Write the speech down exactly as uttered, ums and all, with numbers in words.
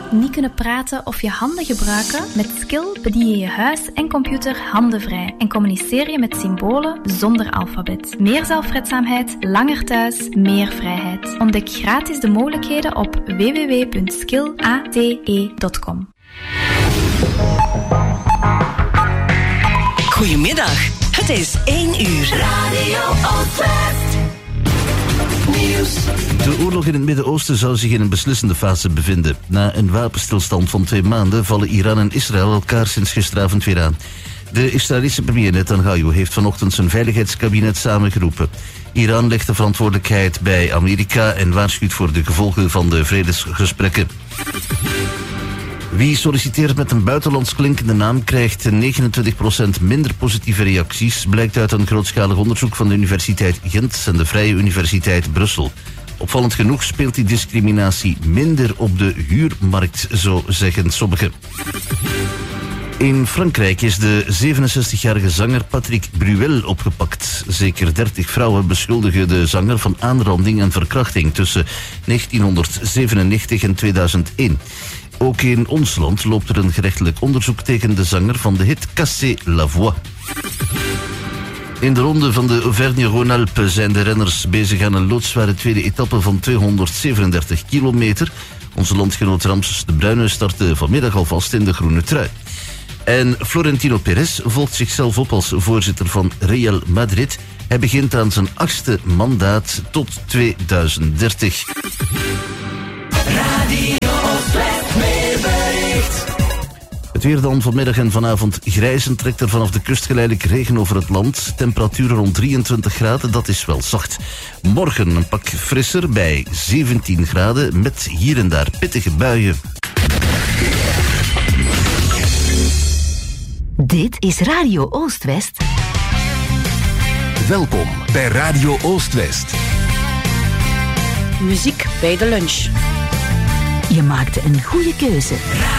niet kunnen praten of je handen gebruiken? Met Skill bedien je je huis en computer handenvrij en communiceer je met symbolen zonder alfabet. Meer zelfredzaamheid, langer thuis, meer vrijheid. Ontdek gratis de mogelijkheden op w w w punt skillate punt com. Goedemiddag, het is één uur. Radio Oostwest. Nieuws. De oorlog in het Midden-Oosten zou zich in een beslissende fase bevinden. Na een wapenstilstand van twee maanden vallen Iran en Israël elkaar sinds gisteravond weer aan. De Israëlische premier Netanyahu heeft vanochtend zijn veiligheidskabinet samengeroepen. Iran legt de verantwoordelijkheid bij Amerika en waarschuwt voor de gevolgen van de vredesgesprekken. Wie solliciteert met een buitenlands klinkende naam krijgt negenentwintig procent minder positieve reacties, blijkt uit een grootschalig onderzoek van de Universiteit Gent en de Vrije Universiteit Brussel. Opvallend genoeg speelt die discriminatie minder op de huurmarkt, zo zeggen sommigen. In Frankrijk is de zevenenzestigjarige zanger Patrick Bruel opgepakt. Zeker dertig vrouwen beschuldigen de zanger van aanranding en verkrachting tussen negentienhonderdzevenennegentig en tweeduizend één. Ook in ons land loopt er een gerechtelijk onderzoek tegen de zanger van de hit Cassez la Voix. In de ronde van de Auvergne-Rhône-Alpes zijn de renners bezig aan een loodzware tweede etappe van tweehonderdzevenendertig kilometer. Onze landgenoot Ramses de Bruyne startte vanmiddag alvast in de groene trui. En Florentino Perez volgt zichzelf op als voorzitter van Real Madrid. Hij begint aan zijn achtste mandaat tot tweeduizend dertig. Radio Oostwest weerbericht. Het weer dan vanmiddag en vanavond grijs en trekt er vanaf de kust geleidelijk regen over het land. Temperaturen rond drieëntwintig graden, dat is wel zacht. Morgen een pak frisser bij zeventien graden met hier en daar pittige buien. Dit is Radio Oostwest. Welkom bij Radio Oostwest. Muziek bij de lunch. Je maakte een goede keuze.